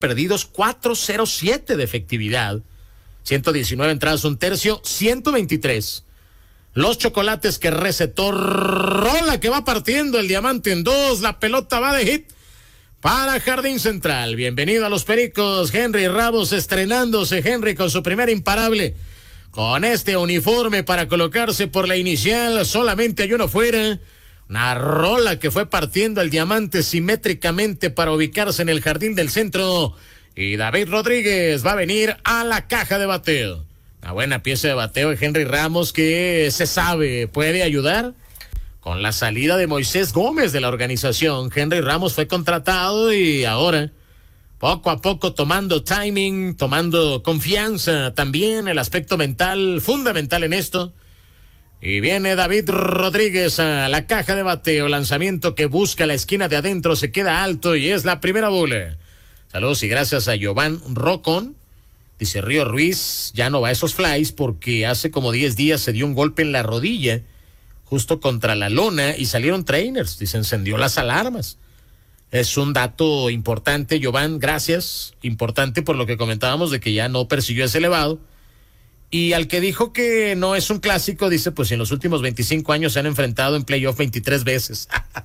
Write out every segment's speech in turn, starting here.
perdidos, 4.07 de efectividad, 119 entradas, un tercio, 123. Los chocolates que recetó Rola, que va partiendo el diamante en dos, la pelota va de hit para Jardín Central. Bienvenido a los Pericos, Henry Ramos, estrenándose Henry con su primer imparable, con este uniforme para colocarse por la inicial. Solamente hay uno fuera. Una Rola que fue partiendo el diamante simétricamente para ubicarse en el jardín del centro. Y David Rodríguez va a venir a la caja de bateo. Una buena pieza de bateo de Henry Ramos, que se sabe puede ayudar. Con la salida de Moisés Gómez de la organización, Henry Ramos fue contratado y ahora, poco a poco, tomando timing, tomando confianza, también el aspecto mental fundamental en esto. Y viene David Rodríguez a la caja de bateo, lanzamiento que busca la esquina de adentro, se queda alto y es la primera bola. Saludos y gracias a Giovanni Rocón. Dice Río Ruiz, ya no va a esos flies porque hace como 10 días se dio un golpe en la rodilla, justo contra la lona, y salieron trainers. Dice, encendió las alarmas. Es un dato importante, Giovanni, gracias. Importante por lo que comentábamos de que ya no persiguió ese elevado. Y al que dijo que no es un clásico, dice, pues en los últimos 25 años se han enfrentado en playoff 23 veces.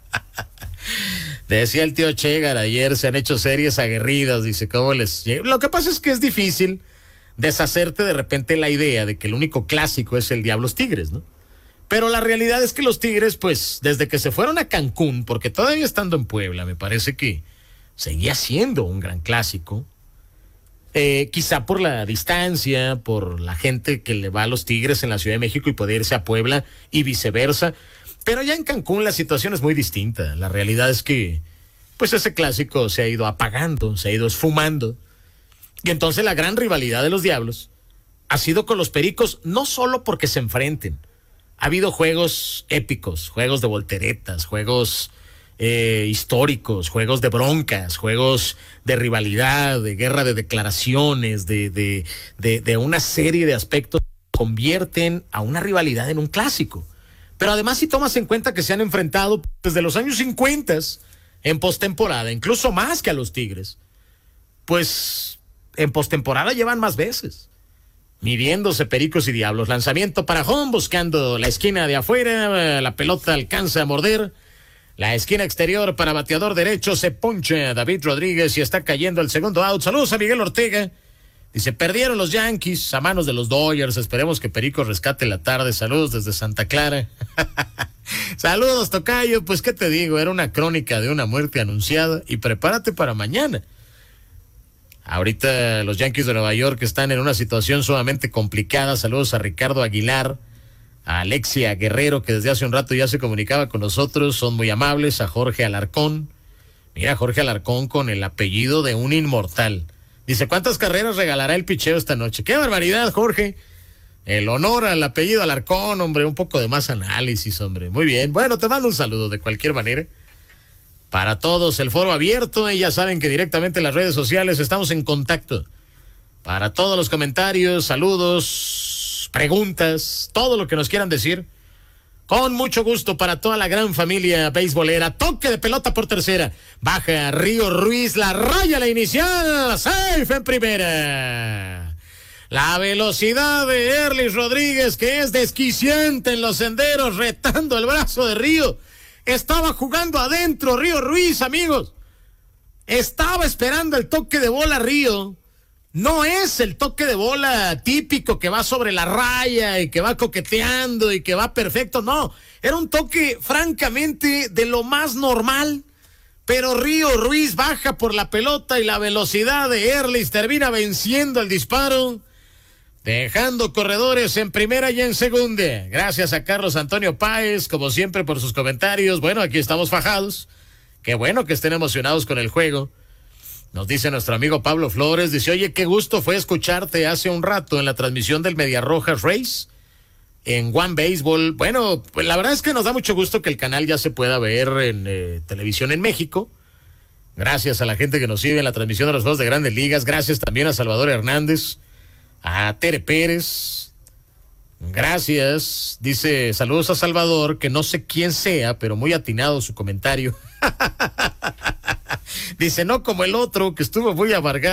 Decía el tío Chegar ayer, se han hecho series aguerridas, dice, ¿cómo les...? Lo que pasa es que es difícil deshacerte de repente la idea de que el único clásico es el Diablos Tigres, ¿no? Pero la realidad es que los Tigres, pues, desde que se fueron a Cancún, porque todavía estando en Puebla, me parece que seguía siendo un gran clásico. Quizá por la distancia, por la gente que le va a los Tigres en la Ciudad de México y puede irse a Puebla y viceversa. Pero ya en Cancún la situación es muy distinta. La realidad es que, pues, ese clásico se ha ido apagando, se ha ido esfumando. Y entonces la gran rivalidad de los Diablos ha sido con los Pericos, no solo porque se enfrenten. Ha habido juegos épicos, juegos de volteretas, juegos históricos, juegos de broncas, juegos de rivalidad, de guerra de declaraciones, de una serie de aspectos que convierten a una rivalidad en un clásico. Pero además, si tomas en cuenta que se han enfrentado desde los años 50 en postemporada, incluso más que a los Tigres, pues en postemporada llevan más veces. Midiéndose Pericos y Diablos. Lanzamiento para home, buscando la esquina de afuera. La pelota alcanza a morder la esquina exterior para bateador derecho. Se poncha David Rodríguez y está cayendo el segundo out. Saludos a Miguel Ortega. Dice, perdieron los Yankees a manos de los Dodgers. Esperemos que Pericos rescate la tarde. Saludos desde Santa Clara. Saludos, tocayo. Pues, ¿qué te digo? Era una crónica de una muerte anunciada. Y prepárate para mañana. Ahorita los Yankees de Nueva York están en una situación sumamente complicada. Saludos a Ricardo Aguilar, a Alexia Guerrero, que desde hace un rato ya se comunicaba con nosotros. Son muy amables. A Jorge Alarcón. Mira, Jorge Alarcón con el apellido de un inmortal. Dice, ¿cuántas carreras regalará el picheo esta noche? ¡Qué barbaridad, Jorge! El honor al apellido Alarcón, hombre. Un poco de más análisis, hombre. Muy bien. Bueno, te mando un saludo de cualquier manera. Para todos, el foro abierto, y ya saben que directamente en las redes sociales estamos en contacto. Para todos los comentarios, saludos, preguntas, todo lo que nos quieran decir, con mucho gusto para toda la gran familia beisbolera. Toque de pelota por tercera. Baja Río Ruiz, la raya la inicial, safe en primera. La velocidad de Erlis Rodríguez, que es desquiciante en los senderos, retando el brazo de Río. Estaba jugando adentro Río Ruiz, amigos. Estaba esperando el toque de bola Río. No es el toque de bola típico que va sobre la raya y que va coqueteando y que va perfecto. No, era un toque francamente de lo más normal. Pero Río Ruiz baja por la pelota y la velocidad de Erlis termina venciendo el disparo, dejando corredores en primera y en segunda. Gracias a Carlos Antonio Páez, como siempre, por sus comentarios. Bueno, aquí estamos fajados. Qué bueno que estén emocionados con el juego. Nos dice nuestro amigo Pablo Flores, dice, oye, qué gusto fue escucharte hace un rato en la transmisión del Medias Rojas Race en One Baseball. Bueno, pues la verdad es que nos da mucho gusto que el canal ya se pueda ver en televisión en México. Gracias a la gente que nos sigue en la transmisión de los Juegos de Grandes Ligas. Gracias también a Salvador Hernández, a Tere Pérez. Gracias. Dice, saludos a Salvador, que no sé quién sea, pero muy atinado su comentario. Dice, no como el otro, que estuvo muy amargado.